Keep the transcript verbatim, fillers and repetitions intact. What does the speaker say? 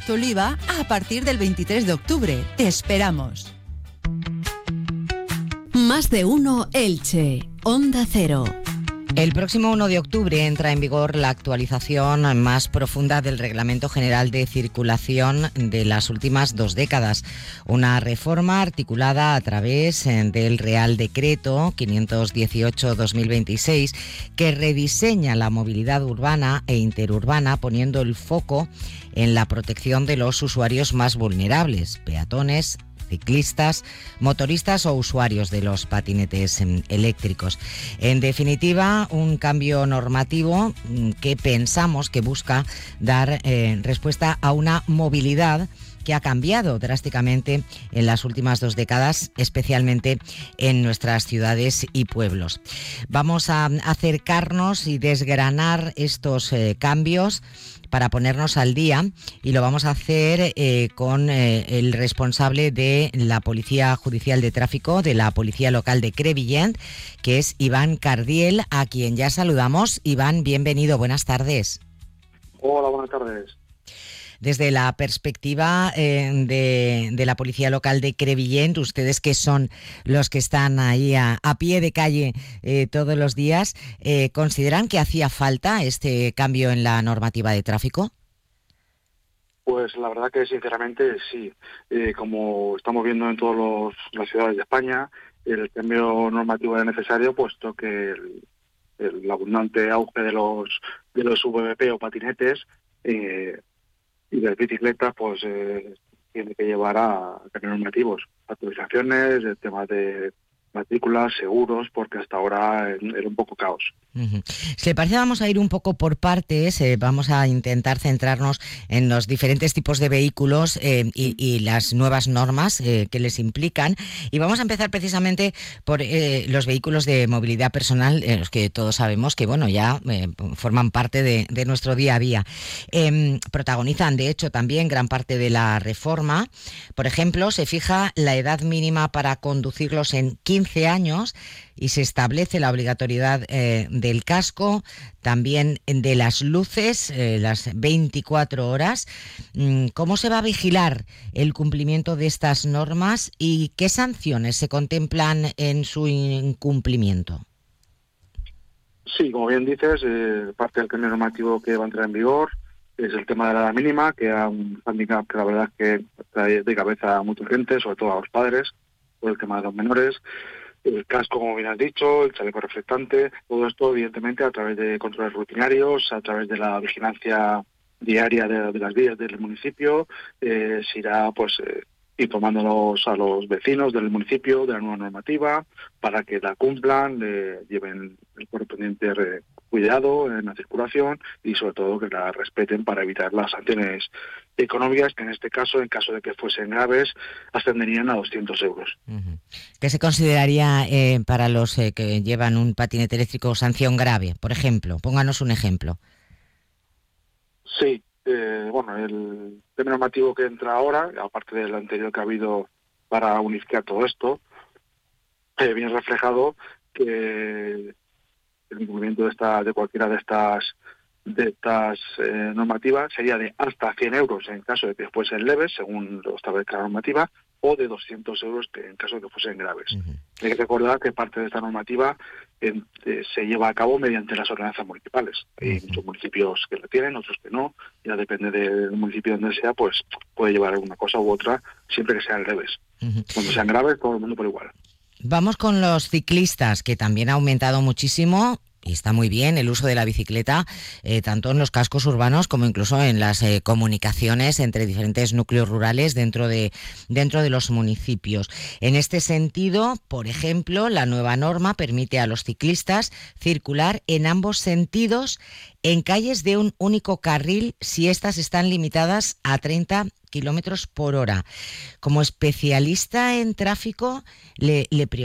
bajamos tu I V A a partir del veintitrés de octubre. Te esperamos. Más de uno Elche, Onda Cero. El próximo uno de octubre entra en vigor la actualización más profunda del Reglamento General de Circulación de las últimas dos décadas. Una reforma articulada a través del Real Decreto quinientos dieciocho barra dos mil veintiséis que rediseña la movilidad urbana e interurbana poniendo el foco en la protección de los usuarios más vulnerables, peatones, ciclistas, motoristas o usuarios de los patinetes eléctricos. En definitiva, un cambio normativo que pensamos que busca dar eh, respuesta a una movilidad que ha cambiado drásticamente en las últimas dos décadas, especialmente en nuestras ciudades y pueblos. Vamos a acercarnos y desgranar estos eh, cambios para ponernos al día, y lo vamos a hacer eh, con eh, el responsable de la Policía Judicial de Tráfico de la Policía Local de Crevillent, que es Iván Cardiel, a quien ya saludamos. Iván, bienvenido, buenas tardes. Hola, buenas tardes. Desde la perspectiva eh, de, de la Policía Local de Crevillent, ustedes que son los que están ahí a, a pie de calle eh, todos los días, eh, ¿consideran que hacía falta este cambio en la normativa de tráfico? Pues la verdad que sinceramente sí. Eh, como estamos viendo en todas las ciudades de España, el cambio normativo era necesario, puesto que el, el abundante auge de los de los V V P o patinetes eh, y de las bicicletas, pues eh, tiene que llevar a cambios normativos, actualizaciones, el tema de matrículas, seguros, porque hasta ahora era un poco caos. Uh-huh. Si le parece, vamos a ir un poco por partes, eh, vamos a intentar centrarnos en los diferentes tipos de vehículos eh, y, y las nuevas normas eh, que les implican, y vamos a empezar precisamente por eh, los vehículos de movilidad personal, eh, los que todos sabemos que bueno ya eh, forman parte de, de nuestro día a día. Eh, protagonizan de hecho también gran parte de la reforma. Por ejemplo, se fija la edad mínima para conducirlos en quince años y se establece la obligatoriedad eh, del casco, también de las luces, eh, las veinticuatro horas. ¿Cómo se va a vigilar el cumplimiento de estas normas y qué sanciones se contemplan en su incumplimiento? Sí, como bien dices, eh, parte del cambio normativo que va a entrar en vigor es el tema de la edad mínima, que es un handicap que la verdad es que trae de cabeza a mucha gente, sobre todo a los padres, por el tema de los menores. El casco, como bien has dicho, el chaleco reflectante, todo esto evidentemente a través de controles rutinarios, a través de la vigilancia diaria de, de las vías del municipio, eh, se irá pues eh, informándolos a los vecinos del municipio de la nueva normativa para que la cumplan, eh, lleven el correspondiente eh, cuidado en la circulación y sobre todo que la respeten para evitar las sanciones económicas, que en este caso, en caso de que fuesen graves, ascenderían a doscientos euros. Uh-huh. ¿Qué se consideraría eh, para los eh, que llevan un patinete eléctrico sanción grave? Por ejemplo, pónganos un ejemplo. Sí, eh, bueno, el tema normativo que entra ahora, aparte del anterior que ha habido para unificar todo esto, eh, viene reflejado que el incumplimiento de esta de cualquiera de estas de estas eh, normativas sería de hasta cien euros en caso de que fuesen leves, según lo establezca la normativa, o de doscientos euros que en caso de que fuesen graves. Uh-huh. Hay que recordar que parte de esta normativa eh, eh, se lleva a cabo mediante las ordenanzas municipales. Hay uh-huh. muchos municipios que la tienen, otros que no. Ya depende del municipio donde sea, pues puede llevar alguna cosa u otra, siempre que sean leves. Uh-huh. Cuando sean graves, todo el mundo por igual. Vamos con los ciclistas, que también ha aumentado muchísimo. Y está muy bien el uso de la bicicleta, eh, tanto en los cascos urbanos como incluso en las eh, comunicaciones entre diferentes núcleos rurales dentro de, dentro de los municipios. En este sentido, por ejemplo, la nueva norma permite a los ciclistas circular en ambos sentidos en calles de un único carril si estas están limitadas a treinta kilómetros por hora. Como especialista en tráfico, le, le